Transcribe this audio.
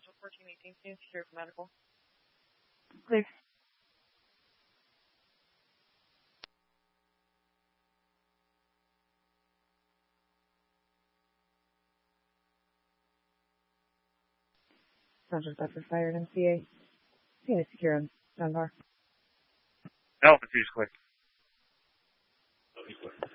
Central 1418, Stand Secure for Medical. Clear. Central Bedford Fire and MCA. Stand Secure on Dunbar. Altitude's clear.